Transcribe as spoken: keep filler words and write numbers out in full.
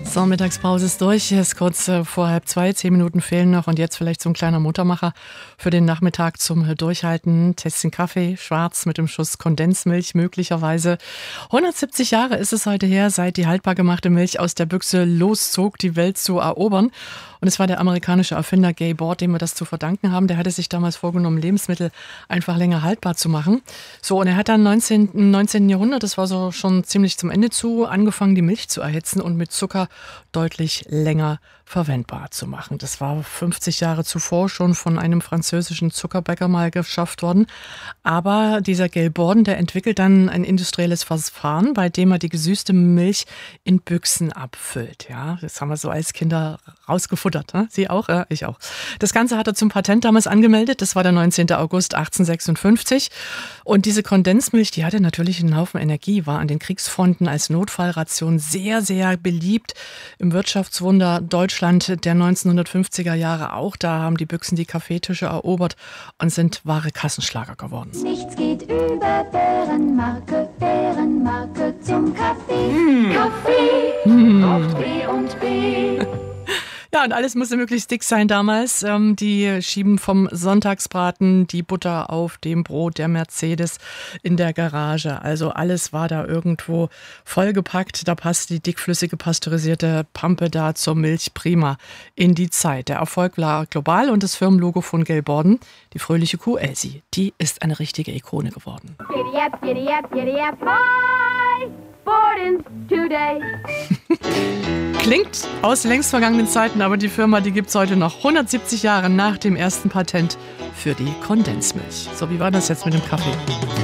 So, Mittagspause ist durch. Es ist kurz äh, vor halb zwei. Zehn Minuten fehlen noch. Und jetzt vielleicht so ein kleiner Muttermacher für den Nachmittag zum äh, Durchhalten. Tässchen Kaffee, schwarz mit dem Schuss Kondensmilch möglicherweise. hundertsiebzig Jahre ist es heute her, seit die haltbar gemachte Milch aus der Büchse loszog, die Welt zu erobern. Und es war der amerikanische Erfinder Gay Bord, dem wir das zu verdanken haben. Der hatte sich damals vorgenommen, Lebensmittel einfach länger haltbar zu machen. So, und er hat dann im neunzehnten Jahrhundert, das war so schon ziemlich zum Ende zu, angefangen, die Milch zu erhitzen und mit Zucker deutlich länger verwendbar zu machen. Das war fünfzig Jahre zuvor schon von einem französischen Zuckerbäcker mal geschafft worden. Aber dieser Gay Borden, der entwickelt dann ein industrielles Verfahren, bei dem er die gesüßte Milch in Büchsen abfüllt. Ja, das haben wir so als Kinder rausgefuttert. Ne? Sie auch? Ja, ich auch. Das Ganze hat er zum Patent damals angemeldet. Das war der neunzehnten August achtzehnhundertsechsundfünfzig. Und diese Kondensmilch, die hatte natürlich einen Haufen Energie, war an den Kriegsfronten als Notfallration sehr, sehr beliebt. Im Wirtschaftswunder Deutschland der neunzehnhundertfünfziger Jahre auch. Da haben die Büchsen die Kaffeetische erobert und sind wahre Kassenschlager geworden. Nichts geht über Bärenmarke, Bärenmarke zum Kaffee. Mm. Kaffee Mm. auf B und B. Ja, und alles musste möglichst dick sein damals. Ähm, die schieben vom Sonntagsbraten die Butter auf dem Brot der Mercedes in der Garage. Also alles war da irgendwo vollgepackt. Da passt die dickflüssige pasteurisierte Pampe da zur Milch prima in die Zeit. Der Erfolg war global und das Firmenlogo von Gay Borden, die fröhliche Kuh Elsie, die ist eine richtige Ikone geworden. Giddy up, giddy up, giddy up, bye, Borden today. Klingt aus längst vergangenen Zeiten, aber die Firma, die gibt es heute noch hundertsiebzig Jahre nach dem ersten Patent für die Kondensmilch. So, wie war das jetzt mit dem Kaffee?